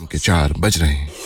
के 4 बज रहे हैं।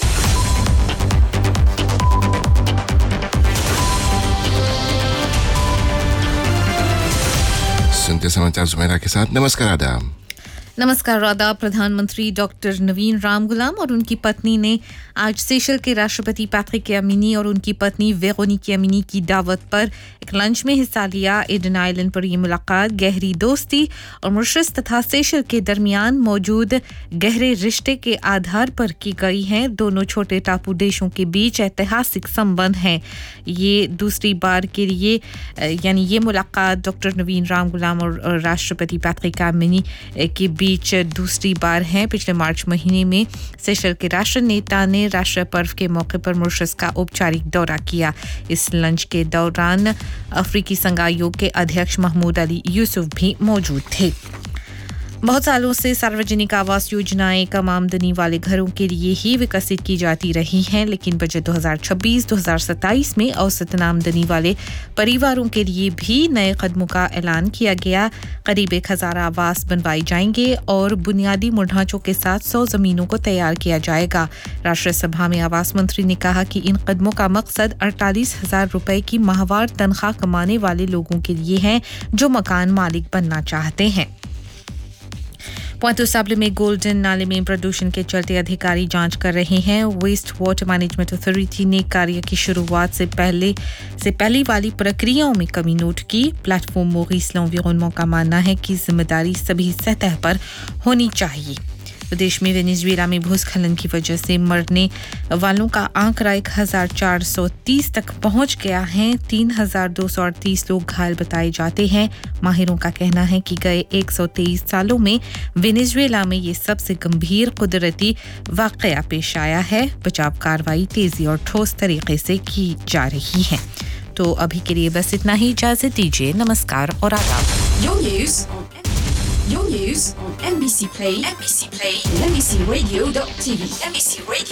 सुनते समाचार सुमेरा के साथ। नमस्कार आदाब। नमस्कार आदाब। प्रधानमंत्री डॉक्टर नवीन रामगुलाम और उनकी पत्नी ने आज सेशल के राष्ट्रपति पैट्रिक यामिनी और उनकी पत्नी वेरोनिक यामिनी की दावत पर एक लंच में हिस्सा लिया। एडन आइलैंड पर यह मुलाकात गहरी दोस्ती और मॉरिशस तथा सेशल के दरमियान मौजूद गहरे रिश्ते के आधार पर की गई है। दोनों छोटे टापू देशों के बीच ऐतिहासिक संबंध हैं। ये दूसरी बार के लिए यानी ये मुलाकात डॉक्टर नवीन रामगुलाम और राष्ट्रपति पैट्रिक यामिनी के बीच दूसरी बार है। पिछले मार्च महीने में सेशल के राष्ट्र नेता ने राष्ट्रीय पर्व के मौके पर मॉरिशस का औपचारिक दौरा किया। इस लंच के दौरान अफ्रीकी संघ आयोग के अध्यक्ष महमूद अली यूसुफ भी मौजूद थे। बहुत सालों से सार्वजनिक आवास योजनाएं कम आमदनी वाले घरों के लिए ही विकसित की जाती रही हैं, लेकिन बजट 2026-2027 में औसतन आमदनी वाले परिवारों के लिए भी नए कदमों का ऐलान किया गया। करीब 1000 आवास बनवाए जाएंगे और बुनियादी ढांचों के साथ 100 जमीनों को तैयार किया जाएगा। राष्ट्रीय सभा में आवास मंत्री ने कहा कि इन कदमों का मकसद 48,000 रुपए की माहवार तनख्वाह कमाने वाले लोगों के लिए है जो मकान मालिक बनना चाहते हैं। पोइंटो साबले में गोल्डन नाले में प्रदूषण के चलते अधिकारी जांच कर रहे हैं। वेस्ट वाटर मैनेजमेंट अथॉरिटी ने कार्य की शुरुआत से पहली वाली प्रक्रियाओं में कमी नोट की। प्लेटफॉर्म मॉरिस l'Environnement का मानना है कि जिम्मेदारी सभी सतह पर होनी चाहिए। प्रदेश में वेनेजुएला में भूस्खलन की वजह से मरने वालों का आंकड़ा 1430 तक पहुंच गया है। 3238 लोग घायल बताए जाते हैं। माहिरों का कहना है कि गए 123 सालों में वेनेजुएला में ये सबसे गंभीर कुदरती वाकया पेश आया है। बचाव कार्रवाई तेजी और ठोस तरीके से की जा रही है। तो अभी के लिए बस इतना ही। इजाजत दीजिए। नमस्कार और आदाब। Your news on NBC Play, and NBCRadio.tv. NBC Radio.